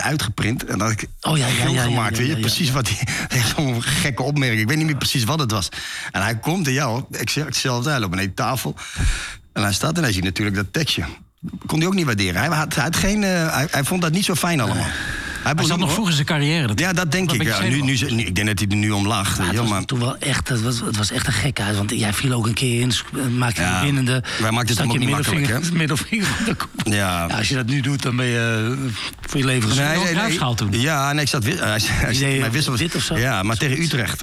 uitgeprint. En dat had ik gemaakt. Weet je, precies wat hij... Zo'n gekke opmerking. Ik weet niet meer precies wat het was. En hij komt en ik zeg hetzelfde. Hij loopt beneden de tafel. En hij staat en hij ziet natuurlijk dat tekstje. Kon hij ook niet waarderen. Hij vond dat niet zo fijn allemaal. Hij zat nog vroeg in zijn carrière. Dat denk ik. Ja, ik denk dat hij er nu om lacht. Maar het was toen wel echt, het was echt een gekheid. Want jij viel ook een keer in, maakte je winnende. Wij maakten het ook niet makkelijk, hè? Middelvinger op de kop. Ja. Als je dat nu doet, dan ben je voor je leven gezond. Toen. Ja, en ik zat hij wisselde. Dit of zo? Ja, maar tegen Utrecht.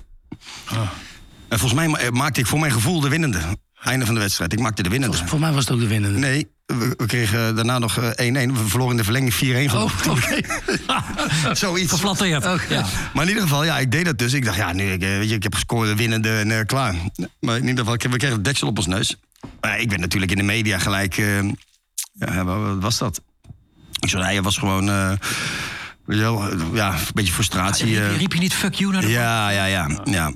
En volgens mij maakte ik voor mijn gevoel de winnende. Einde van de wedstrijd. Ik maakte de winnende. Voor mij was het ook de winnende. Nee, we kregen daarna nog 1-1. We verloren in de verlenging 4-1 geloof ik. Zoiets. Geflatteerd. Ja. Maar in ieder geval, ik deed dat dus. Ik dacht, ik heb gescoord, winnende en klaar. Maar in ieder geval, we kregen het deksel op ons neus. Maar ik ben natuurlijk in de media gelijk... wat was dat? Ik zei, hij was gewoon... een beetje frustratie. Riep je niet fuck you naar de Ja.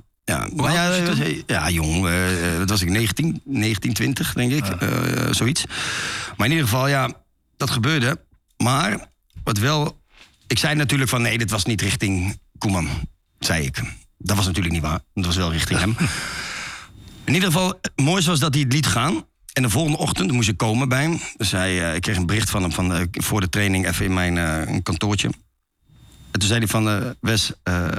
Maar jong. Dat was ik 19, 20, denk ik. Zoiets. Maar in ieder geval, dat gebeurde. Maar, wat wel... Ik zei natuurlijk van, nee, dit was niet richting Koeman. Zei ik. Dat was natuurlijk niet waar. Dat was wel richting hem. In ieder geval, het mooiste was dat hij het liet gaan. En de volgende ochtend moest ik komen bij hem. Dus ik kreeg een bericht van hem voor de training even in mijn kantoortje. En toen zei hij van, Wes,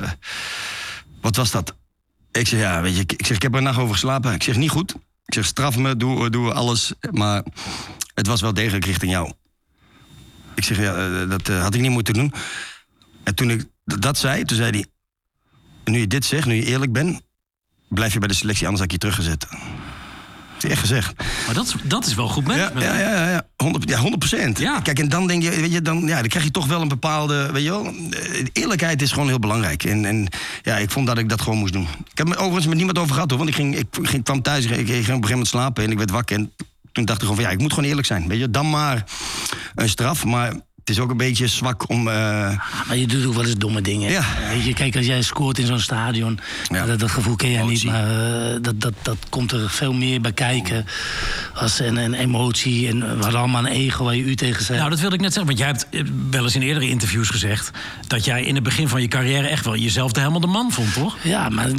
wat was dat? Ik zeg, weet je, ik heb er een nacht over geslapen. Ik zeg, niet goed. Ik zeg, straf me, doe alles. Maar het was wel degelijk richting jou. Ik zeg, dat had ik niet moeten doen. En toen ik dat zei, toen zei hij... Nu je dit zegt, nu je eerlijk bent... blijf je bij de selectie, anders had ik je teruggezet. Dat is echt gezegd. Maar dat is wel goed management. Ja, 100%. Ja. Kijk, en dan denk je, weet je, dan krijg je toch wel een bepaalde, weet je wel. Eerlijkheid is gewoon heel belangrijk. En ik vond dat ik dat gewoon moest doen. Ik heb overigens met niemand over gehad, hoor. Want ik kwam thuis, ik ging op een gegeven moment slapen en ik werd wakker. En toen dacht ik gewoon van, ik moet gewoon eerlijk zijn. Weet je, dan maar een straf, maar... Het is ook een beetje zwak om... Maar je doet ook wel eens domme dingen. Ja. Weet je, kijk, als jij scoort in zo'n stadion... Dat gevoel ken jij niet, maar dat komt er veel meer bij kijken. Als een emotie. En we hadden allemaal een ego waar je u tegen zei. Nou, dat wilde ik net zeggen. Want jij hebt wel eens in eerdere interviews gezegd... dat jij in het begin van je carrière echt wel jezelf helemaal de man vond, toch? Ja, maar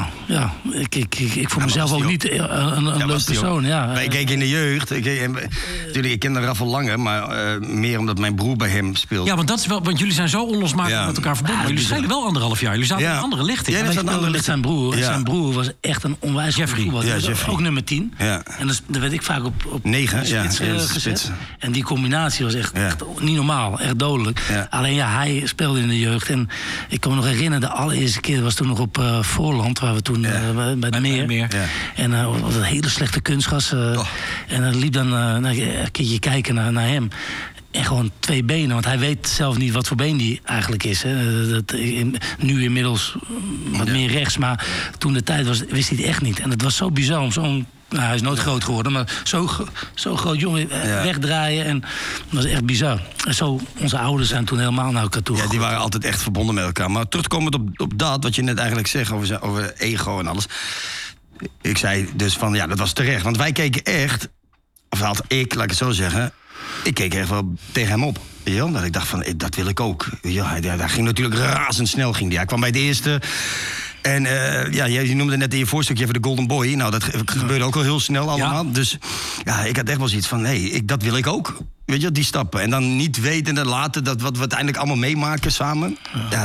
ik vond mezelf ook niet een leuk persoon. Ik keek in de jeugd. Ik kende Rafael Lange, maar meer omdat mijn broer bij hem speelt. Ja, want dat is wel, want jullie zijn zo onlosmakelijk met elkaar verbonden. Maar jullie schelen wel 1,5 jaar. Jullie zaten in een andere lichting. Ja, dat andere met zijn broer. Ja. Zijn broer was echt een onwijs voetballer. Jeffrey. Ook nummer 10. Ja. En dan werd ik vaak op 9 gezet. Spits. En die combinatie was echt niet normaal. Echt dodelijk. Ja. Alleen hij speelde in de jeugd. En ik kan me nog herinneren, de allereerste keer was toen nog op Voorland, waar we toen bij het meer. Ja. En was een hele slechte kunstgas. En dan liep dan een keertje kijken naar hem. En gewoon 2 benen, want hij weet zelf niet wat voor been die eigenlijk is. Hè. Nu inmiddels wat meer rechts, maar toen de tijd was, wist hij het echt niet. En het was zo bizar om zo'n... Nou, hij is nooit groot geworden, maar zo groot jongen wegdraaien. En dat was echt bizar. En zo, onze ouders zijn toen helemaal naar elkaar toe. Ja, die waren altijd echt verbonden met elkaar. Maar terugkomend op dat, wat je net eigenlijk zegt over ego en alles. Ik zei dus van, dat was terecht. Want wij keken echt, of laat ik het zo zeggen... Ik keek echt wel tegen hem op. Dat ik dacht van, dat wil ik ook. Hij ging natuurlijk razendsnel. Hij kwam bij de eerste. En je noemde net in je voorstukje even de Golden Boy. Nou, dat gebeurde ook al heel snel allemaal. Ja. Dus ik had echt wel zoiets van, dat wil ik ook. Weet je, die stappen. En dan niet weten en laten dat wat we uiteindelijk allemaal meemaken samen.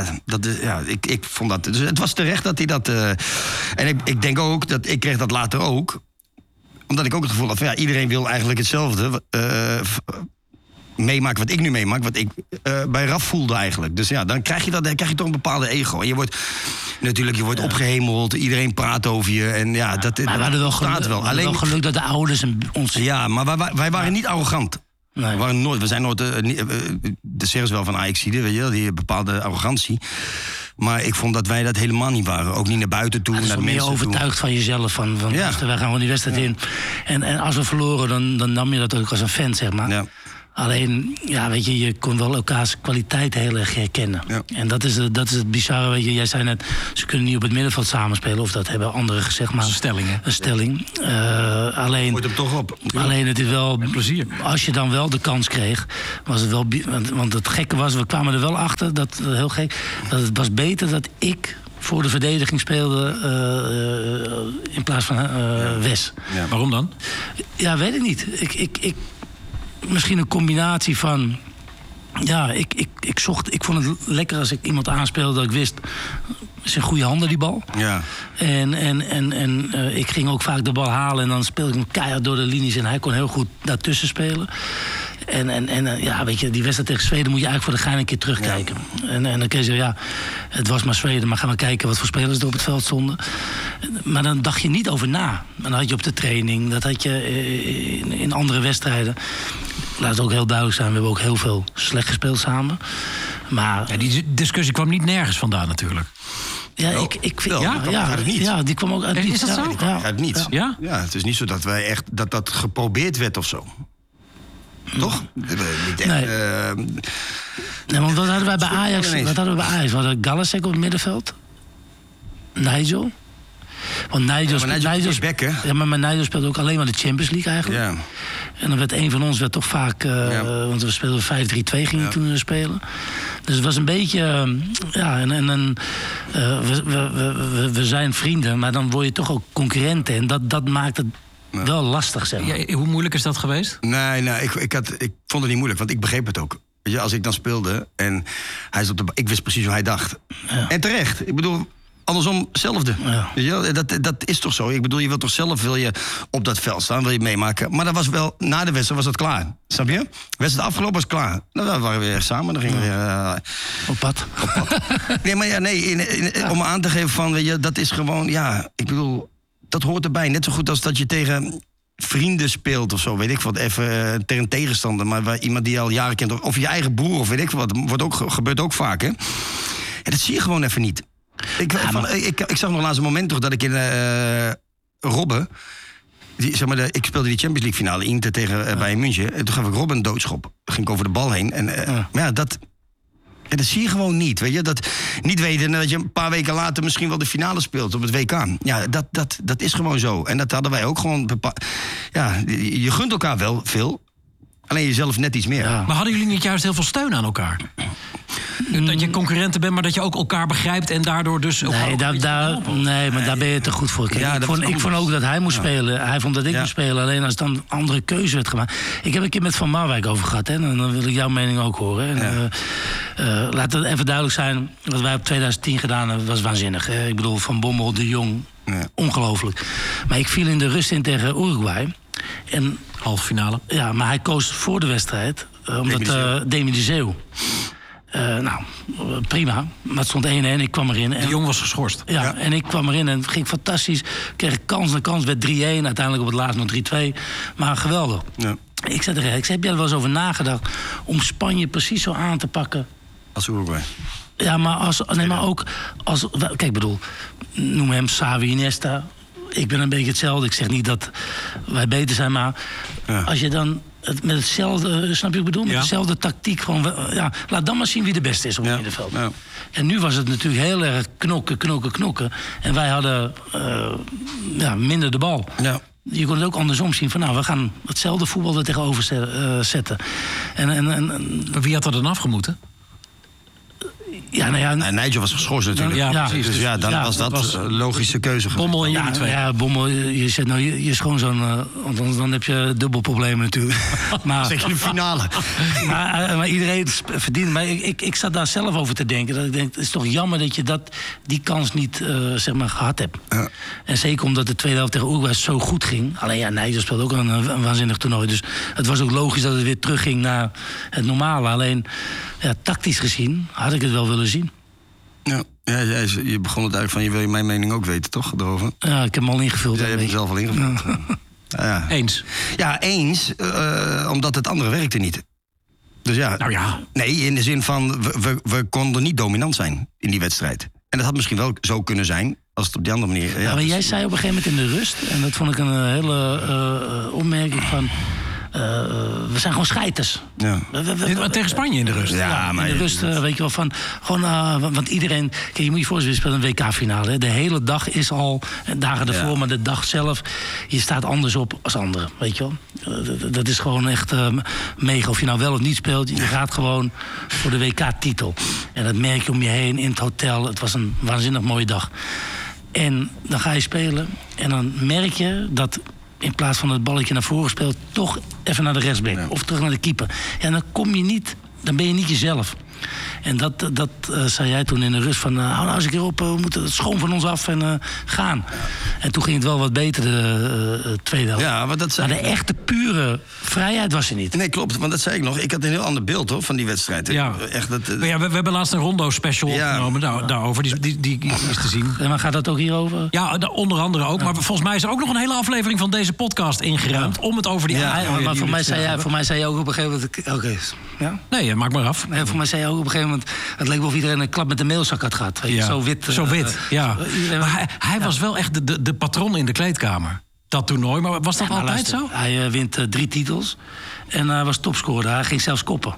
Ik vond dat... Dus het was terecht dat hij dat... en ik denk ook, dat ik kreeg dat later ook... Omdat ik ook het gevoel had van iedereen wil eigenlijk hetzelfde meemaken wat ik nu meemaak, wat ik bij Raf voelde eigenlijk. Dus dan krijg je toch een bepaalde ego. En je wordt opgehemeld, iedereen praat over je. En dat maar we hadden wel geluk dat de ouders ons... Ja, maar wij waren niet arrogant. Nee. We zijn nooit... de zeggen wel van Ajaxide, weet je, die bepaalde arrogantie. Maar ik vond dat wij dat helemaal niet waren. Ook niet naar buiten toe, naar de mensen toe. Meer overtuigd van jezelf. Van wij gaan gewoon die wedstrijd in. En als we verloren, dan nam je dat ook als een fan, zeg maar. Ja. Alleen, ja, weet je kon wel elkaars kwaliteit heel erg herkennen. Ja. En dat is het bizarre, weet je. Jij zei net, ze kunnen niet op het middenveld samenspelen. Of dat hebben anderen gezegd, maar... Een stelling. Alleen... Gooit hem toch op. Alleen het is wel... Met plezier. Als je dan wel de kans kreeg, was het wel... Want het gekke was, we kwamen er wel achter, dat heel gek... dat het was beter dat ik voor de verdediging speelde in plaats van Wes. Ja. Waarom dan? Ja, weet ik niet. Misschien een combinatie van... Ja, ik vond het lekker als ik iemand aanspeelde dat ik wist... Het is in goede handen, die bal. Ja. En ik ging ook vaak de bal halen... en dan speelde ik hem keihard door de linies... en hij kon heel goed daartussen spelen. En ja, weet je, die wedstrijd tegen Zweden... moet je eigenlijk voor de gein een keer terugkijken. Ja. En dan kun je zeggen, ja, het was maar Zweden... maar ga maar kijken wat voor spelers er op het veld stonden. Maar dan dacht je niet over na. Dan had je op de training, dat had je in andere wedstrijden... Laat het ook heel duidelijk zijn, we hebben ook heel veel slecht gespeeld samen. Maar... Ja, die discussie kwam niet nergens vandaan natuurlijk. Ja, ik vind... Uit niet. Ja, die kwam ook uit niet. Is dat zo? Ja, uit niets. Ja? Ja, het is niet zo dat wij echt dat geprobeerd werd of zo. Toch? Niet echt, nee. Nee, want wat hadden wij bij Ajax? We hadden Galasek op het middenveld. Nigel. Want Nigel is back, hè? Ja, maar Nigel speelde ook alleen maar de Champions League eigenlijk. Ja. En dan werd een van ons toch vaak... Want we speelden 5-3-2 gingen toen spelen. Dus het was een beetje... we zijn vrienden, maar dan word je toch ook concurrenten. En dat maakt het wel lastig, zeg maar. Ja, hoe moeilijk is dat geweest? Nee, ik vond het niet moeilijk, want ik begreep het ook. Weet je, als ik dan speelde en hij zat ik wist precies hoe hij dacht. Ja. En terecht. Ik bedoel... Andersom, hetzelfde. Ja. Weet je, dat is toch zo? Ik bedoel, je wilt toch zelf op dat veld staan, wil je meemaken. Maar dat was wel, na de wedstrijd was dat klaar. Snap je? De wedstrijd afgelopen was klaar. Nou, dan waren we weer samen. Dan gingen we weer... Op pad. Nee, maar ja, om aan te geven van, weet je, dat is gewoon, ja, ik bedoel, dat hoort erbij. Net zo goed als dat je tegen vrienden speelt of zo, weet ik wat, even tegen een tegenstander. Maar iemand die je al jaren kent, of je eigen broer, of weet ik wat, gebeurt ook vaak, hè. Ja, dat zie je gewoon even niet. Ik zag nog laatst een moment toch dat ik in Robben... ik speelde die Champions League finale Inter tegen Bayern München. En toen gaf ik Robben een doodschop. Toen ging ik over de bal heen. Maar ja, dat zie je gewoon niet. Weet je? Dat niet weten dat je een paar weken later misschien wel de finale speelt op het WK. Ja, dat is gewoon zo. En dat hadden wij ook gewoon... Ja, je gunt elkaar wel veel. Alleen jezelf net iets meer. Ja. Maar hadden jullie niet juist heel veel steun aan elkaar? Dat je concurrenten bent, maar dat je ook elkaar begrijpt en daardoor dus... Nee, maar daar ben je te goed voor. Kijk, ik vond ook dat hij moest spelen. Hij vond dat ik moest spelen. Alleen als dan een andere keuze werd gemaakt. Ik heb een keer met Van Marwijk over gehad. Hè, en dan wil ik jouw mening ook horen. Hè. Laat het even duidelijk zijn. Wat wij op 2010 gedaan hebben, was waanzinnig. Hè. Ik bedoel, Van Bommel, De Jong. Ja. Ongelooflijk. Maar ik viel in de rust in tegen Uruguay. En, halve finale. Ja, maar hij koos voor de wedstrijd. Omdat Demi de Zeeuw... nou, prima. Maar het stond 1-1, ik kwam erin. De Jong was geschorst. Ja, en ik kwam erin en het ging fantastisch. Kreeg ik kans na kans, werd 3-1. Uiteindelijk op het laatst nog 3-2. Maar geweldig. Ja. Ik zei tegen heb jij er wel eens over nagedacht... om Spanje precies zo aan te pakken? Als Uruguay. Ja, maar ook als... Kijk, bedoel, noem hem Xavi, Iniesta. Ik ben een beetje hetzelfde. Ik zeg niet dat wij beter zijn, maar... Als je dan... Met hetzelfde, snap je wat ik bedoel? Met dezelfde tactiek. Gewoon, laat dan maar zien wie de beste is op het middenveld. Ja. En nu was het natuurlijk heel erg knokken. En wij hadden minder de bal. Ja. Je kon het ook andersom zien. Van we gaan hetzelfde voetbal er tegenover zetten. En wie had er dan afgemoeten? Ja, Nigel was geschorst natuurlijk. Ja, precies. Dus dan was dat een logische keuze. Bommel en jullie twee. Ja, Bommel, je zegt je schoonzoon... want dan heb je dubbel probleem natuurlijk. Maar zeker de finale. maar iedereen verdient... Maar ik zat daar zelf over te denken. Dat ik denk, het is toch jammer dat je die kans niet gehad hebt. Ja. En zeker omdat de tweede helft tegen Uruguay zo goed ging. Alleen Nigel speelde ook een waanzinnig toernooi. Dus het was ook logisch dat het weer terugging naar het normale. Alleen... Ja, tactisch gezien had ik het wel willen zien. Ja, je begon het eigenlijk van... je wil je mijn mening ook weten, toch? Erover? Ja, ik heb hem al ingevuld. Ja, je hebt hem zelf al ingevuld. Ja. Eens? Ja, eens. Omdat het andere werkte niet. Dus ja. Nou ja. Nee, in de zin van... We konden niet dominant zijn in die wedstrijd. En dat had misschien wel zo kunnen zijn... als het op die andere manier... Ja, maar jij zei op een gegeven moment in de rust... en dat vond ik een hele opmerking van... we zijn gewoon scheiters. Ja. Tegen Spanje in de rust. Ja, maar in de rust weet je wel van... Gewoon, want iedereen... Kijk, je moet je voorstellen, je speelt een WK-finale. De hele dag is al dagen ervoor, maar de dag zelf... Je staat anders op als anderen, weet je wel. Dat is gewoon echt mega. Of je nou wel of niet speelt, je gaat gewoon voor de WK-titel. En dat merk je om je heen in het hotel. Het was een waanzinnig mooie dag. En dan ga je spelen en dan merk je dat... in plaats van het balletje naar voren speelt... toch even naar de rechtsback of terug naar de keeper. En dan ben je niet jezelf. En dat zei jij toen in de rust van... hou nou eens een keer op, we moeten het schoon van ons af en gaan. Ja. En toen ging het wel wat beter, de tweede helft. Ja, maar de echte pure vrijheid was er niet. Nee, klopt, want dat zei ik nog. Ik had een heel ander beeld hoor, van die wedstrijd. Ja. Echt, we hebben laatst een Rondo-special opgenomen daarover. Die is te zien. En maar gaat dat ook hierover? Ja, onder andere ook. Ja. Maar volgens mij is er ook nog een hele aflevering van deze podcast ingeruimd... om het over die... maar voor mij zei je ook op een gegeven moment... Oké. Ja? Nee, maak maar af. Nee, voor mij zei je ook op een gegeven moment... Het leek wel of iedereen een klap met de mailzak had gehad. Ja. Zo wit. Zo wit, ja. Maar hij was wel echt de patron in de kleedkamer. Dat toernooi, maar was dat altijd zo? Hij wint 3 titels en hij was topscorer. Hij ging zelfs koppen.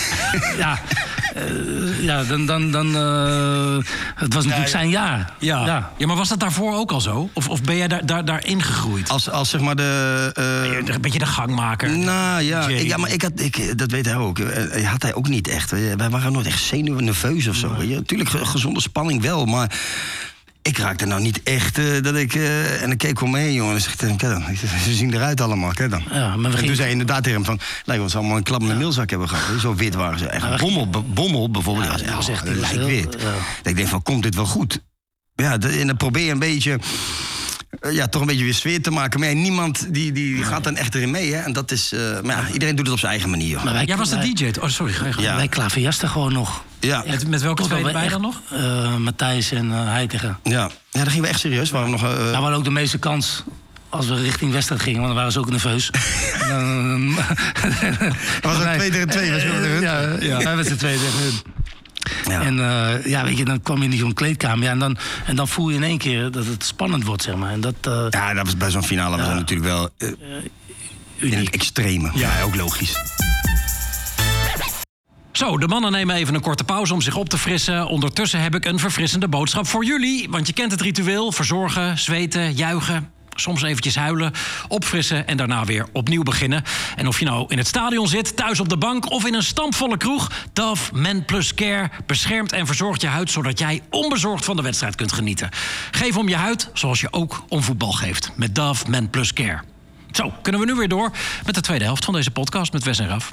het was natuurlijk zijn jaar. Ja, maar was dat daarvoor ook al zo? Of ben jij daar ingegroeid? Als zeg maar een beetje de gangmaker. Nou ja, maar dat weet hij ook. Had hij ook niet echt. Wij waren nooit echt nerveus of zo. Natuurlijk, gezonde spanning wel, maar... Ik raakte nou niet echt dat ik... en ik keek om me heen, jongen. En ik zei, kijk dan. Ze zien eruit allemaal, kijk dan. Ja, maar en toen zei je inderdaad tegen hem van... lijkt wel ze allemaal een klap in de mailzak hebben gehad. Zo wit waren ze. Echt bommel bijvoorbeeld. Ja, was echt lijkt wit. Ja. Ik denk van, komt dit wel goed? Ja, en dan probeer je een beetje... toch een beetje weer sfeer te maken. Maar niemand die gaat dan echt erin mee. Hè? En dat is... maar iedereen doet het op zijn eigen manier. Maar jij was de DJ. Oh, sorry. Wij klaverjasten gewoon nog. Ja. Met welke twee erbij dan nog? Matthijs en Heitinga. Ja, dan gingen we echt serieus. Waarom nog, we hadden ook de meeste kans als we richting wedstrijd gingen, want dan waren ze ook nerveus. was het 2 tegen 2? Ja, met z'n 2 tegen hun. Ja. En weet je, dan kwam je in zo'n kleedkamer. Ja, en dan voel je in één keer dat het spannend wordt, zeg maar. En dat was bij zo'n finale was dat natuurlijk wel in het extreme. Ja, ook logisch. Zo, de mannen nemen even een korte pauze om zich op te frissen. Ondertussen heb ik een verfrissende boodschap voor jullie. Want je kent het ritueel, verzorgen, zweten, juichen. Soms eventjes huilen, opfrissen en daarna weer opnieuw beginnen. En of je nou in het stadion zit, thuis op de bank of in een stampvolle kroeg... Dove Men Plus Care beschermt en verzorgt je huid... zodat jij onbezorgd van de wedstrijd kunt genieten. Geef om je huid zoals je ook om voetbal geeft. Met Dove Men Plus Care. Zo, kunnen we nu weer door met de tweede helft van deze podcast met Wes en Raf.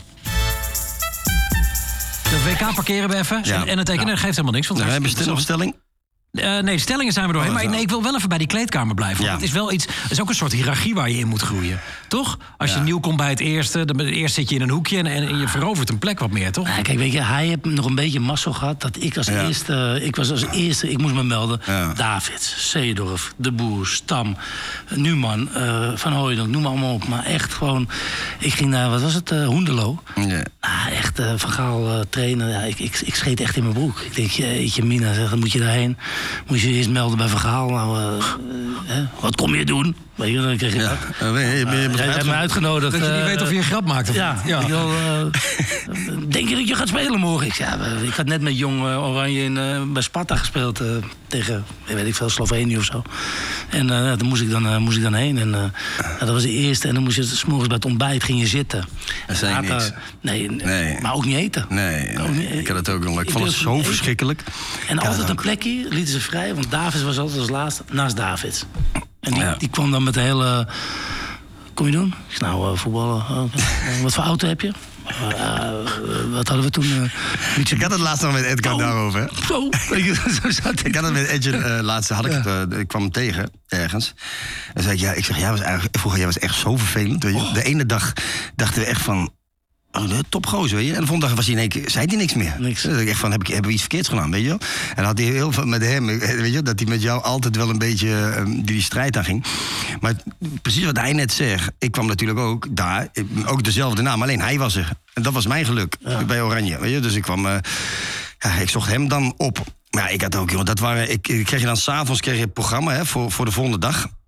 De WK parkeren we even. Ja. En het tekenen geeft helemaal niks. Want we hebben een opstelling. Nee, de stellingen zijn we doorheen. Maar ik wil wel even bij die kleedkamer blijven. Want het is wel iets. Het is ook een soort hiërarchie waar je in moet groeien. Toch? Als je nieuw komt bij het eerste, dan eerst zit je in een hoekje en je verovert een plek wat meer, toch? Ja, kijk, weet je, hij heeft nog een beetje mazzel gehad dat ik als eerste. Ik moest me melden. Ja. Davids, Seedorf, De Boer, Stam, Numan, Van Hooijdonk, noem maar allemaal op. Maar echt gewoon. Ik ging naar, wat was het? Hoenderloo. Ja. Echt Van Gaal trainen. Ja, ik scheet echt in mijn broek. Ik denk, jeetje mina, zeg, dan moet je daarheen. Moet je eerst melden bij Van Gaal. Nou, wat kom je doen? Weet je, dan kreeg je dat. Jij hebt me uitgenodigd. Dat je niet weet of je een grap maakt. Denk je dat je gaat spelen morgen? Ik had net met Jong Oranje bij Sparta gespeeld. Tegen, weet ik veel, Slovenië of zo. En daar moest ik dan heen. En dat was de eerste. En dan moest je 's morgens bij het ontbijt ging je zitten. Dat zei niks. Nee, maar ook niet eten. Nee. Ik had het ook nog. Ik vond het zo verschrikkelijk. En altijd een plekje lieten ze vrij. Want Davids was altijd als laatste naast Davids. En die kwam dan met de hele... Kom je doen? Ik zei, nou, voetballen. Wat voor auto heb je? Wat hadden we toen? Ik had het laatst nog met Edgar daarover. Hè? Zo zat ik had het met Edgar laatst. Ik kwam hem tegen ergens. En zei ik, vroeger, jij was echt zo vervelend. Weet je? De ene dag dachten we echt van... topgozer, weet je. En de volgende dag was hij in één keer, zei hij niks meer. Niks. Dus ik echt van, hebben we iets verkeerds gedaan, weet je wel? En dan had hij heel veel met hem, weet je, dat hij met jou altijd wel een beetje die strijd aan ging. Maar precies wat hij net zegt, ik kwam natuurlijk ook daar, ook dezelfde naam, alleen hij was er. En dat was mijn geluk bij Oranje, weet je. Dus ik kwam, ik zocht hem dan op. Maar ja, ik had ook, joh, ik kreeg je dan 's avonds een programma voor de volgende dag.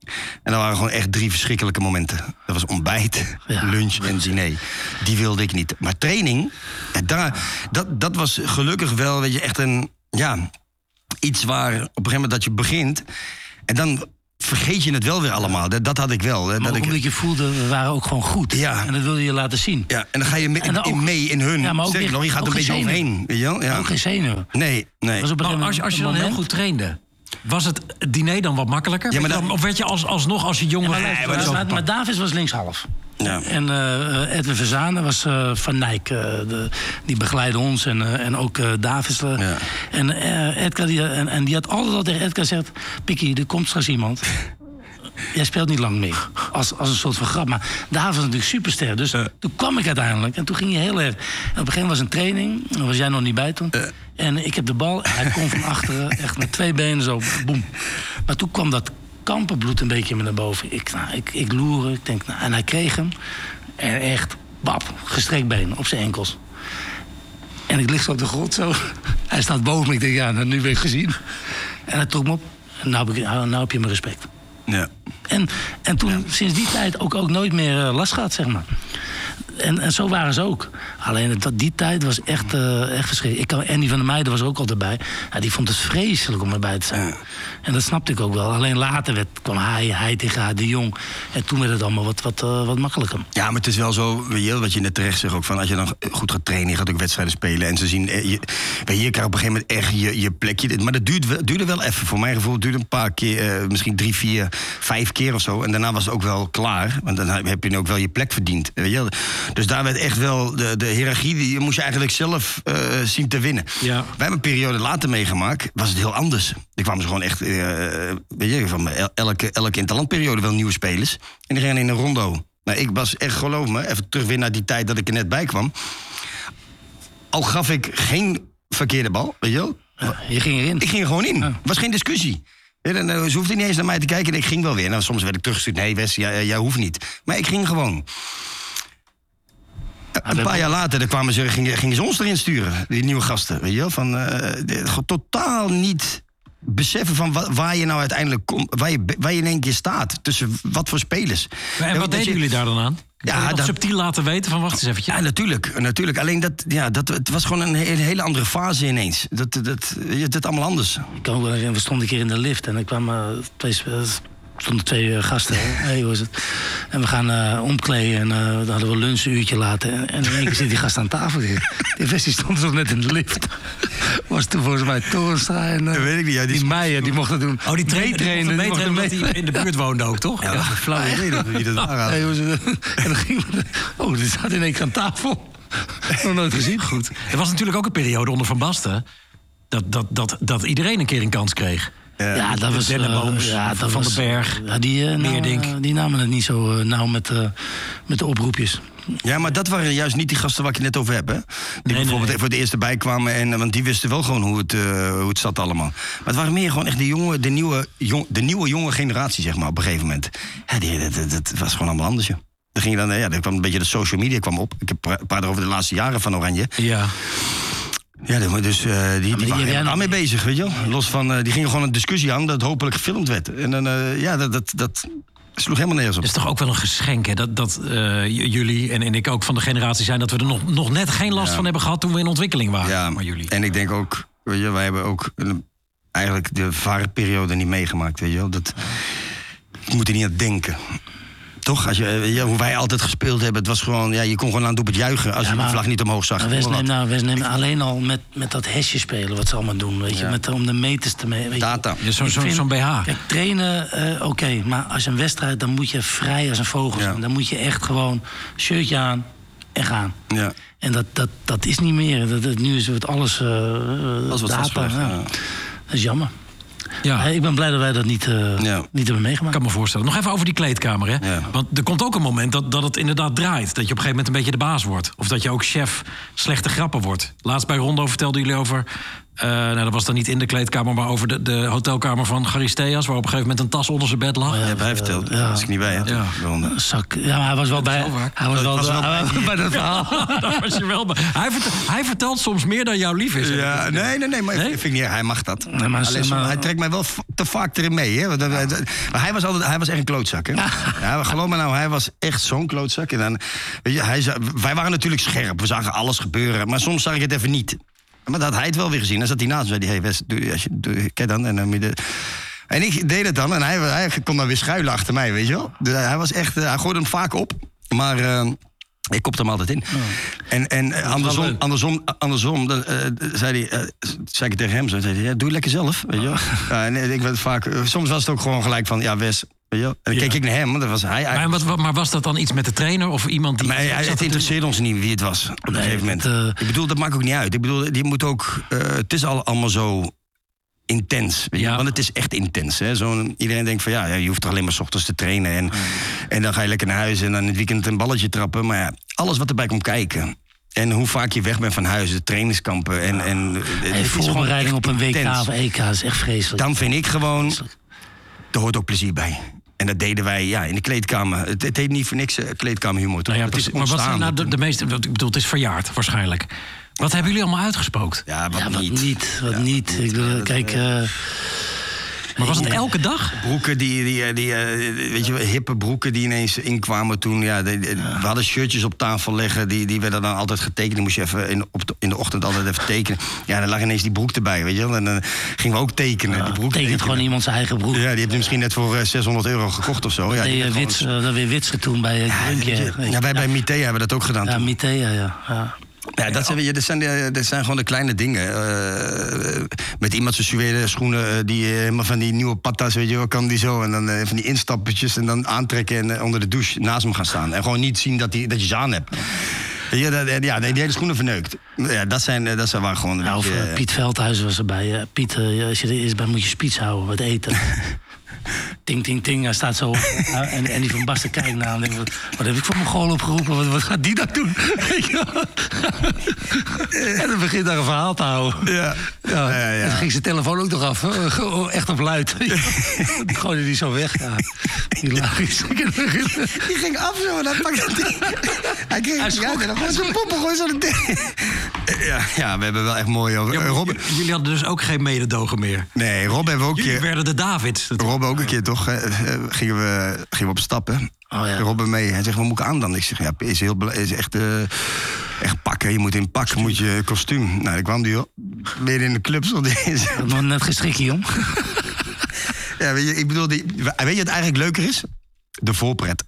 En dat waren gewoon echt 3 verschrikkelijke momenten. Dat was ontbijt, lunch en diner. Die wilde ik niet. Maar training, dat was gelukkig wel, weet je, echt een... Ja, iets waar op een gegeven moment dat je begint... en dan vergeet je het wel weer allemaal. Dat had ik wel. Maar omdat je voelde, we waren ook gewoon goed. Ja. En dat wilde je laten zien. Ja, en dan ga je mee in hun. Ja, maar ook nog, je gaat er een beetje overheen. Weet je wel? Ja. Ook geen zenuwen. Nee. Als je dan heel goed trainde... Was het diner dan wat makkelijker? Ja, of werd je alsnog als je jong was... Maar Davis was linkshalf. Ja. En Edwin Verzane was Van Nijk. Die begeleidde ons en ook Davis. Ja. En Edgar die had altijd al tegen Edgar gezegd... Pikkie, er komt straks iemand. Jij speelt niet lang meer. Als een soort van grap. Maar Davis was natuurlijk superster. Dus toen kwam ik uiteindelijk. En toen ging hij heel erg... En op het begin was een training. Daar was jij nog niet bij toen. En ik heb de bal. Hij kon van achteren. Echt met 2 benen zo. Boem. Maar toen kwam dat kampenbloed een beetje naar boven. Ik loerde. Ik denk, en hij kreeg hem. En echt, bap, gestrekt been op zijn enkels. En ik lig zo op de grond zo. Hij staat boven me. Ik denk, ja, nu ben ik gezien. En hij trok me op. En nou heb je mijn respect. Ja. En toen, sinds die tijd, ook nooit meer last gehad, zeg maar. En zo waren ze ook. Alleen die tijd was echt verschrikkelijk. Andy van der Meijden was er ook al erbij. Ja, die vond het vreselijk om erbij te zijn. Ja. En dat snapte ik ook wel. Alleen later kwam hij tegen haar, de Jong. En toen werd het allemaal wat makkelijker. Ja, maar het is wel zo, wat je net terecht zegt ook... van als je dan goed gaat trainen, je gaat ook wedstrijden spelen... en ze zien, je krijgt op een gegeven moment echt je plekje. Maar dat duurde wel even. Voor mijn gevoel duurde een paar keer, misschien 3, 4, 5 keer of zo. En daarna was het ook wel klaar. Want dan heb je ook wel je plek verdiend. Weet je? Dus daar werd echt wel de hiërarchie, die moest je eigenlijk zelf zien te winnen. Ja. Wij hebben een periode later meegemaakt, was het heel anders. Er kwamen ze gewoon echt, weet je, van elke interlandperiode wel nieuwe spelers. En die gingen in een rondo. Nou, ik was echt, geloof me, even terug weer naar die tijd dat ik er net bij kwam. Al gaf ik geen verkeerde bal, weet je wel. Ja, je ging erin. Ik ging er gewoon in. Het was geen discussie. Ja, ze hoefde niet eens naar mij te kijken en ik ging wel weer. Nou, soms werd ik teruggestuurd, nee Wes, jij hoeft niet. Maar ik ging gewoon. Een paar jaar later gingen ze ons erin sturen, die nieuwe gasten. Weet je wel? Totaal niet beseffen van waar je nou uiteindelijk komt, waar je in één keer staat. Tussen wat voor spelers. En wat deden jullie daar dan aan? Ja, dat subtiel laten weten van wacht eens eventjes. Ja, natuurlijk. Alleen het was gewoon een hele andere fase ineens. Dat allemaal anders. We stonden een keer in de lift en er kwamen stonden 2 gasten. Hey, hoe is het? En we gaan omkleden en dan hadden we een lunchuurtje later. En in één keer zit die gast aan tafel. Die Westie stond zo net in de lift. Was toen volgens mij Torenstra en dat weet ik niet, ja, die Meijer, die mochten doen. Oh, die trainen omdat hij in de buurt woonde ook, toch? Ja, flauw idee dat wie dat waren. Hey, en dan gingen we... die zat in één keer aan tafel. Nog nooit gezien. Goed. Er was natuurlijk ook een periode onder Van Basten... dat iedereen een keer een kans kreeg. Ja, dat was Dennebooms, Van den Berg, die namen het niet zo nauw met de oproepjes. Ja, maar dat waren juist niet die gasten waar ik het net over heb, hè? Die bijvoorbeeld voor de eerste bijkwamen, want die wisten wel gewoon hoe het zat allemaal. Maar het waren meer gewoon echt de nieuwe jonge generatie, zeg maar, op een gegeven moment. Ja, dat was gewoon allemaal anders, joh. Er kwam een beetje de social media kwam op. Ik heb praat over de laatste jaren van Oranje. Ja. Ja, dus die waren daarmee bezig, weet je wel. Los van, die gingen gewoon een discussie aan dat hopelijk gefilmd werd. En dan, dat sloeg helemaal nergens op. Het is toch ook wel een geschenk, hè? Dat jullie en ik ook van de generatie zijn... dat we er nog net geen last van hebben gehad toen we in ontwikkeling waren. Ja, maar jullie. En ik denk ook, weet je, wij hebben ook eigenlijk de VAR-periode niet meegemaakt, weet je wel. Je moet er niet aan denken. Toch? Hoe wij altijd gespeeld hebben, het was gewoon... Ja, je kon gewoon aan het juichen als je de vlag niet omhoog zag. West neemt alleen al met dat hesje spelen, wat ze allemaal doen. Weet je, om de meters te mee. Data. Ja, zo'n BH. Kijk, trainen, oké, maar als een wedstrijd, dan moet je vrij als een vogel zijn. Dan moet je echt gewoon shirtje aan en gaan. Ja. En dat is niet meer. Nu is het alles data. Dat is jammer. Ja. Ik ben blij dat wij dat niet hebben meegemaakt. Ik kan me voorstellen. Nog even over die kleedkamer, hè? Ja. Want er komt ook een moment dat het inderdaad draait. Dat je op een gegeven moment een beetje de baas wordt. Of dat je ook chef slechte grappen wordt. Laatst bij Rondo vertelden jullie over Dat was dan niet in de kleedkamer, maar over de hotelkamer van Charisteas, waar op een gegeven moment een tas onder zijn bed lag. Ja, heb hij verteld. Daar was ik niet bij. Hè? Ja. Zak. Ja, maar hij was wel bij. Hij was wel bij dat verhaal. Daar was je wel bij. Hij vertelt soms meer dan jou lief is. Ja, nee, maar ik vind niet, hij mag dat. Nee, maar hij trekt mij wel te vaak erin mee. Hè? Maar hij was echt een klootzak. Hè? Ja, geloof me nou, hij was echt zo'n klootzak. En dan, weet je, wij waren natuurlijk scherp. We zagen alles gebeuren. Maar soms zag ik het even niet. Maar dat had hij het wel weer gezien. Dan zat hij naast me en zei: hey Wes, kijk dan. En ik deed het dan. En hij kon dan weer schuilen achter mij, weet je wel. Dus hij was echt, hij gooide hem vaak op. Maar ik kopte hem altijd in. Oh. En andersom dan, zei ik tegen hem. Zei hij, doe je lekker zelf, weet je wel. Ja, en ik werd vaak, soms was het ook gewoon gelijk van, ja Wes... En dan keek ik naar hem, want dat was hij. Maar was dat dan iets met de trainer of iemand die... Nee, het interesseerde ons niet wie het was op een gegeven moment. Ik bedoel, dat maakt ook niet uit. Ik bedoel, die moet ook... het is allemaal zo intens. Ja. Want het is echt intens. Hè? Iedereen denkt van, je hoeft toch alleen maar 's ochtends te trainen. En dan ga je lekker naar huis en dan in het weekend een balletje trappen. Maar ja, alles wat erbij komt kijken... En hoe vaak je weg bent van huis, de trainingskampen. Voorbereiding op een WK of EK is echt vreselijk. Dan vind ik gewoon... Er hoort ook plezier bij. En dat deden wij in de kleedkamer. Het heet niet voor niks kleedkamerhumor. Nou ja, precies. Maar wat zijn nou de meeste... Ik bedoel, het is verjaard waarschijnlijk. Wat hebben jullie allemaal uitgespookt? Ja, wat niet. Wat niet. Ik bedoel, kijk... Maar was het elke dag? Broeken weet je, hippe broeken die ineens inkwamen toen. Ja, we hadden shirtjes op tafel liggen, die werden dan altijd getekend. Die moest je even in de ochtend altijd even tekenen. Ja, dan lag ineens die broek erbij, weet je wel. En dan gingen we ook tekenen. Ja, die broek tekent gewoon iemand zijn eigen broek. Ja, die heb je misschien net voor €600 gekocht of zo. Ja, dat weer Witsen toen bij Grunkje. Ja, wij bij Mitea hebben dat ook gedaan. Ja, Mitea, ja. Ja, dat zijn gewoon de kleine dingen. Met iemand zijn suède schoenen, die helemaal van die nieuwe patas, weet je wel, kan die zo. En dan van die instappetjes en dan aantrekken en onder de douche naast hem gaan staan. En gewoon niet zien dat je ze aan hebt. Die hele schoenen verneukt. Ja, dat waren gewoon... Piet Veldhuizen was erbij. Piet, als je er eerst bij moet je spiets houden, wat eten. Ting, ting, ting, hij staat zo op. En die van Basten kijkt naar hem. Wat heb ik voor mijn goal opgeroepen? Wat gaat die dan doen? En dan begint daar een verhaal te houden. Ja. En dan ging zijn telefoon ook nog af. Echt op luid. Die gooide die zo weg. Ja. Die ging af zo. Hij kreeg zo'n poppengooi zo. Ja, we hebben wel echt mooi... Jullie hadden dus ook geen mededogen meer? Nee, Rob hebben we ook... Jullie werden de Davids. Rob ook een keer toch, gingen we op stappen. Oh, ja. Rob mee. Hij zegt, wat moet ik aan dan? Ik zeg, ja, is echt pakken. Je moet in pak, moet je kostuum. Nou, dan kwam die weer in de club. Nog net gestrikkie, jong. Ja, weet je, ik bedoel, weet je wat eigenlijk leuker is? De voorpret.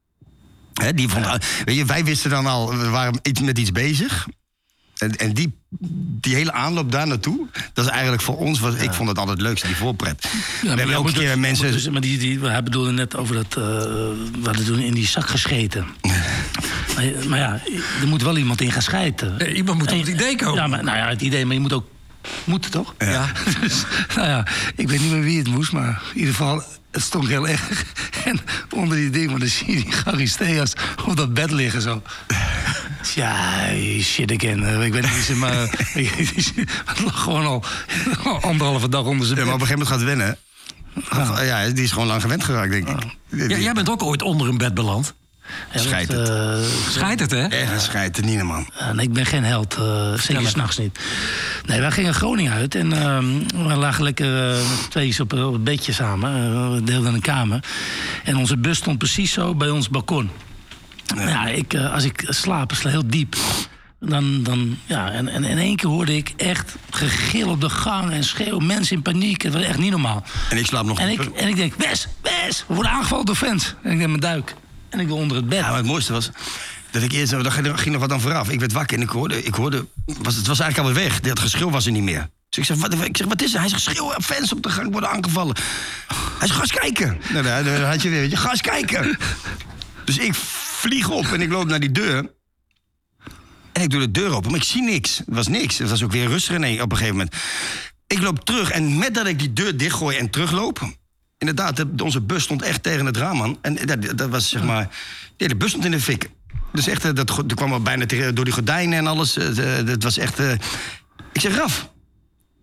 Weet je, wij wisten dan al, we waren met iets bezig. En die hele aanloop daar naartoe, dat is eigenlijk voor ons, ik vond het altijd het leukste, die voorpret. Ja, we hebben elke keer mensen... Maar hij bedoelde net over dat, we hadden toen in die zak gescheten. maar ja, er moet wel iemand in gaan schijten. Iemand moet op het idee komen. Ja, het idee, maar je moet ook... Moet toch? Ja. Dus, ik weet niet meer wie het moest, maar in ieder geval... Het stonk heel erg. En onder die ding, dan zie je die Charisteas op dat bed liggen zo. Ja, shit again. Ik weet niet, maar het lag gewoon al 1,5 dag onder zijn bed. Maar op een gegeven moment gaat het wennen. Ja, die is gewoon lang gewend geraakt, denk ik. Jij bent ook ooit onder een bed beland. Schijt het. Schijt het, hè? Echt, schijt het niet, man. Nee, ik ben geen held. Zeker 's nachts niet. Nee, wij gingen Groningen uit. En we lagen lekker tweeën op het bedje samen. We deelden een kamer. En onze bus stond precies zo bij ons balkon. Ja, als ik slaap, sla heel diep. En in één keer hoorde ik echt gegil op de gang en schreeuw. Mensen in paniek. Het was echt niet normaal. En ik slaap nog... En ik denk, Wes, we worden aangevallen door fans. En ik neem mijn duik. En ik wil onder het bed. Ja, maar het mooiste was dat ik eerst... Daar ging nog wat aan vooraf. Ik werd wakker en ik hoorde het was eigenlijk alweer weg. Dat geschreeuw was er niet meer. Dus ik zeg, wat is er? Hij zegt, schreeuw, fans op de gang worden aangevallen. Hij zegt, ga eens kijken. Nou, dan had je weer, weet je, ga eens kijken. Dus ik vlieg op en ik loop naar die deur. En ik doe de deur open, maar ik zie niks. Het was niks. Het was ook weer rustig op een gegeven moment. Ik loop terug en met dat ik die deur dichtgooi en terugloop... Inderdaad, onze bus stond echt tegen het raam aan. En dat was zeg maar... de bus stond in de fik. Dus echt, dat kwam al bijna door die gordijnen en alles. Dat was echt... Ik zeg, Raf,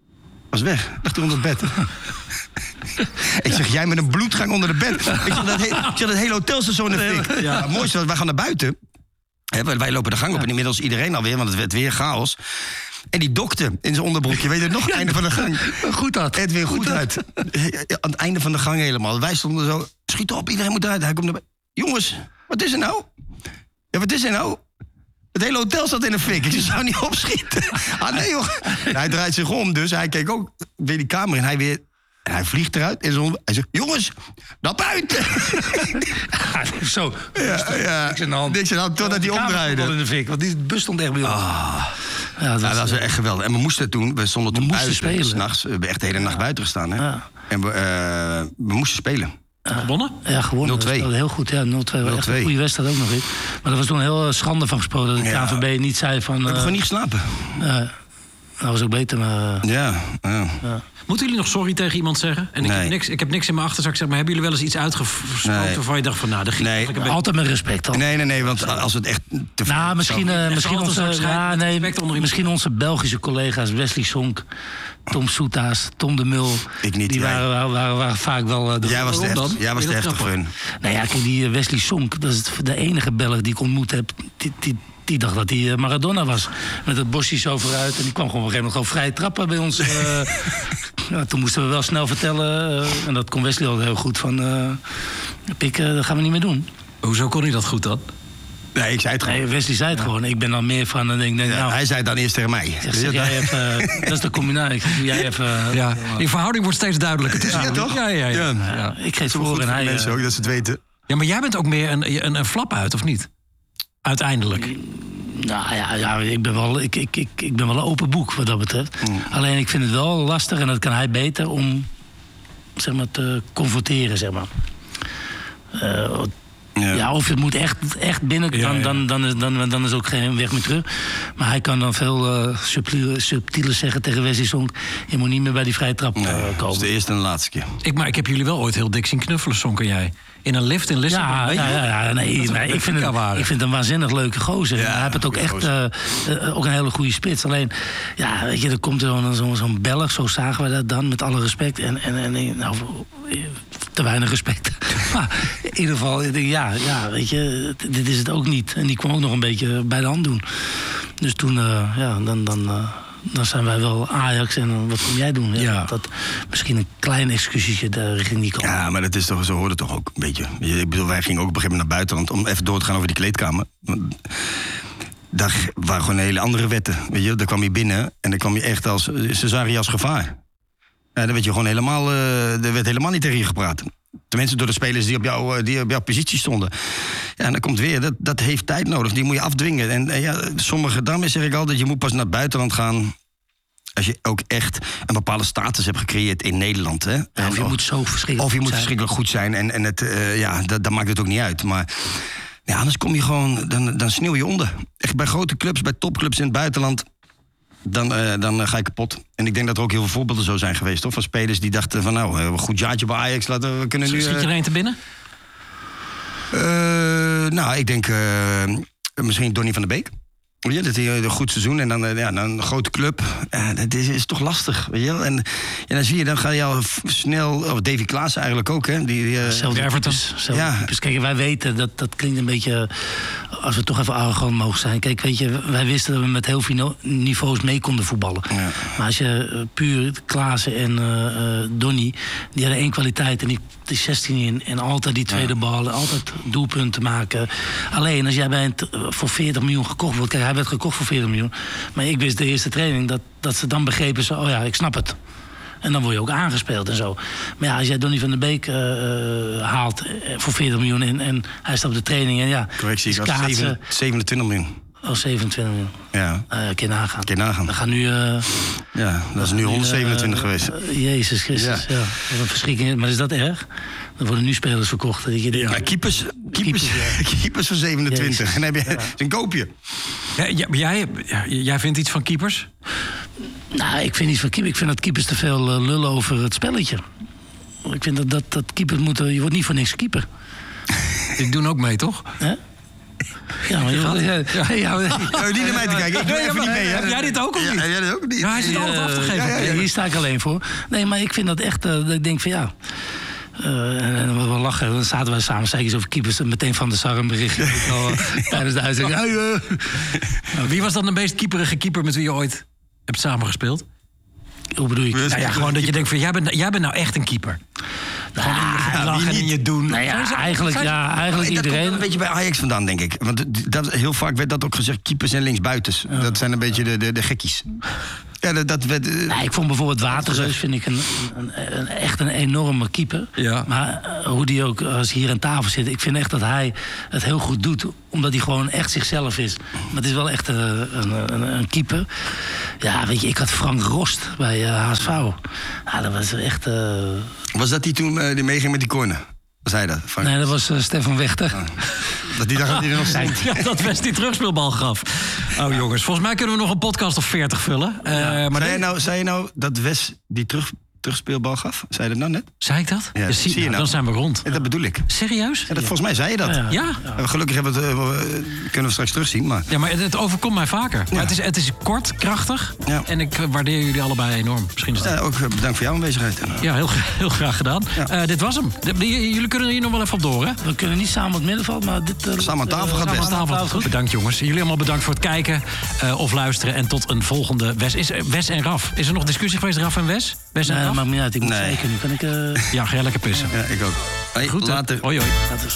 Was weg. Lag hij onder het bed. Ik zeg, jij met een bloedgang onder het bed. Ik zeg, dat hele hotelstation in de fik. Ja. Het mooiste was, wij gaan naar buiten. Wij lopen de gang op en inmiddels iedereen alweer, want het werd weer chaos. En die dokter in zijn onderbroekje, weet je nog? Einde van de gang. Goed uit. Het weer goed uit. Aan het einde van de gang helemaal. Wij stonden zo, schiet op, iedereen moet eruit. Hij komt erbij. Jongens, wat is er nou? Ja, wat is er nou? Het hele hotel zat in een fik. Ik zou niet opschieten. Ah, nee, joh. Hij draait zich om, dus hij keek ook weer die kamer in. En hij vliegt eruit. En hij zegt, jongens, naar buiten. Zo. Ja. Niks aan de hand. Totdat hij omdraaide. In de fik, want die bus stond echt bij ons. Ja, dat was echt geweldig. En we stonden toen buiten. Spelen. 's nachts. We hebben echt de hele nacht buiten gestaan. Hè? Ja. En we moesten spelen. Gewonnen? Ja, gewonnen. 0-2. Heel goed, ja, 0-2. Echt een goede wedstrijd ook nog weer. Maar dat was toen heel schande van gesproken. Dat de KNVB niet zei van... We hebben gewoon niet geslapen. Dat was ook beter, maar... Ja. Moeten jullie nog sorry tegen iemand zeggen? En ik heb niks in mijn achterzak, zeg maar. Hebben jullie wel eens iets uitgesproken waarvan je dacht van... nou, altijd met respect. Nee, want als het echt te veel... misschien onze Belgische collega's Wesley Sonk, Tom Soetaas, Tom de Mul... Ik niet, die waren vaak wel... Jij was de heftig voor hun. Nou ja, kijk, die Wesley Sonk, dat is de enige Belg die ik ontmoet heb... Die dacht dat hij Maradona was. Met het bosje zo vooruit. En die kwam gewoon op een gegeven moment vrij trappen bij ons. Toen moesten we wel snel vertellen. En dat kon Wesley al heel goed. Van, Pik, dat gaan we niet meer doen. Hoezo kon hij dat goed dan? Nee, ik zei het gewoon. Nee, Wesley zei het gewoon. Ik ben dan meer van... hij zei het dan eerst tegen mij. Dat is de combinatie. Jij even... Die verhouding wordt steeds duidelijker tussen jullie. toch? Ja. Ik geef het voor en hij... mensen ook, dat ze het weten. Ja, maar jij bent ook meer een flap uit, of niet? Uiteindelijk. Nou ja, ik ben wel een open boek wat dat betreft. Alleen ik vind het wel lastig, en dat kan hij beter, om zeg maar, te confronteren, zeg maar. Of het moet echt binnen, dan is ook geen weg meer terug. Maar hij kan dan veel subtieler zeggen tegen Wesley Sonk... je moet niet meer bij die vrije trap komen. Dat is de eerste en de laatste keer. Maar ik heb jullie wel ooit heel dik zien knuffelen, Sonk en jij. In een lift in Lissabon. Ik vind het een waanzinnig leuke gozer. Hij heeft het ook echt ook een hele goede spits. Alleen, weet je, er komt zo'n Belg, zo zagen we dat dan, met alle respect. En te weinig respect. Maar in ieder geval, weet je, dit is het ook niet. En die kwam ook nog een beetje bij de hand doen. Dus toen, dan zijn wij wel Ajax en wat kom jij doen? Dat misschien een klein excursietje daar richting die kant. Ja, maar dat is toch, zo hoort het toch ook een beetje. Ik bedoel, wij gingen ook op een gegeven moment naar buitenland om even door te gaan over die kleedkamer. Daar waren gewoon hele andere wetten. Weet je, daar kwam je binnen en dan kwam je echt ze zagen je als gevaar. Ja, dan werd je gewoon helemaal, er werd helemaal niet tegen je gepraat. Tenminste door de spelers die op jouw positie stonden. Ja, en dan komt weer, dat heeft tijd nodig. Die moet je afdwingen. En daarmee zeg ik altijd, je moet pas naar het buitenland gaan als je ook echt een bepaalde status hebt gecreëerd in Nederland. Hè? Of je moet zo verschrikkelijk Of je moet verschrikkelijk goed zijn. En dan maakt het ook niet uit. Maar anders kom je gewoon, dan sneeuw je onder. Echt bij grote clubs, bij topclubs in het buitenland... Dan ga je kapot. En ik denk dat er ook heel veel voorbeelden zo zijn geweest, toch? Van spelers die dachten van een goed jaartje bij Ajax. We kunnen nu... Schiet je er een te binnen? Ik denk misschien Donny van der Beek. Ja, dat is een goed seizoen en dan een grote club. Dat is toch lastig, weet je wel? En dan zie je, dan ga je al snel... Of Davy Klaassen eigenlijk ook, hè? Everton. Kijk, wij weten, dat klinkt een beetje... Als we toch even arrogant mogen zijn. Kijk, weet je, wij wisten dat we met heel veel niveaus mee konden voetballen. Ja. Maar als je puur Klaassen en Donny... Die hadden één kwaliteit en die 16 in. En altijd die tweede bal, altijd doelpunten maken. Alleen als jij voor 40 miljoen gekocht wordt... Kijk, hij werd gekocht voor 40 miljoen. Maar ik wist de eerste training dat ze dan begrepen... ik snap het. En dan word je ook aangespeeld en zo. Maar als jij Donny van der Beek haalt voor 40 miljoen... en hij staat op de training en correctie, ik was 27 miljoen. 27 miljoen. Ja. Keer nagaan. We gaan nu... dat is nu 127 geweest. Jezus Christus, ja. Wat een verschrikking. Maar is dat erg? Dan worden nu spelers verkocht. Keepers van 27. Jezus. En dan heb je een koopje. Jij vindt iets van keepers? Nou, ik vind iets van keepers. Ik vind dat keepers te veel lullen over het spelletje. Ik vind dat keepers moeten... Je wordt niet voor niks keeper. Die doen ook mee, toch? Huh? Ja, maar niet naar mij te kijken. Ik doe even niet mee, hè? Heb jij dit ook of niet? Ja, jij ook niet. Ja, hij zit altijd af te geven. Ja, hier sta ik alleen voor. Nee, maar ik vind dat echt... dat ik denk van ja... en we lachen, dan zaten wij samen, zei iets over keepers. Meteen van de Sar een berichtje tijdens de uitzending. Wie was dan de meest keeperige keeper met wie je ooit hebt samengespeeld? Hoe bedoel je? Nou ja, gewoon dat je denkt van, jij bent nou echt een keeper. Gewoon in je lachen en in je doen. Nou ja, eigenlijk iedereen. Dat komt een beetje bij Ajax vandaan, denk ik. Want heel vaak werd dat ook gezegd, keepers en linksbuitens. Dat zijn een beetje de gekkies. Ja, ik vond bijvoorbeeld Waterreus vind ik echt een enorme keeper. Ja. Maar hoe die ook, als hij hier aan tafel zit... ik vind echt dat hij het heel goed doet. Omdat hij gewoon echt zichzelf is. Maar het is wel echt een keeper. Ja, weet je, ik had Frank Rost bij HSV. Ja, dat was echt... Was dat die toen die meeging met die corner? Was hij dat? Frank? Nee, dat was Stefan Wechter. Dat die dacht dat hij er nog stond. Ja, dat Wes die terugspeelbal gaf. Oh jongens, volgens mij kunnen we nog een podcast of 40 vullen. Maar zei je nou dat Wes die terugspeelbal gaf? Zei je dat nou net? Zei ik dat? Ja, zie je nou. Dan zijn we rond. Ja, dat bedoel ik. Serieus? Ja, volgens mij zei je dat. Ja? Gelukkig kunnen we straks terugzien. Maar... Ja, maar het overkomt mij vaker. Ja. Maar het is kort, krachtig. Ja. En ik waardeer jullie allebei enorm. Misschien is dat... ook bedankt voor jouw aanwezigheid. Ja, heel graag gedaan. Ja. Dit was hem. Jullie kunnen hier nog wel even op door, hè? We kunnen niet samen op het middenveld, maar dit... samen aan tafel gaat best. Samen aan tafel. Bedankt, jongens. Jullie allemaal bedankt voor het kijken of luisteren. En tot een volgende Wes en Raf. Is er nog discussie geweest, Raf en Wes? Wes en Raf? Maakt me uit. Ik moet zeker. Nu kan ik... Ja, ga jij lekker pissen. Ja, ik ook. Hey, goed, later. Hoi, hoi. Later.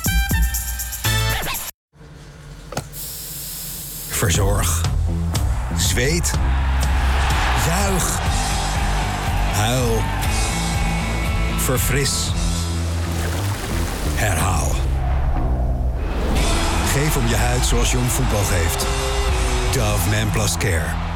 Verzorg. Zweet. Juich. Huil. Verfris. Herhaal. Geef om je huid zoals je om voetbal geeft. Dove Man Plus Care.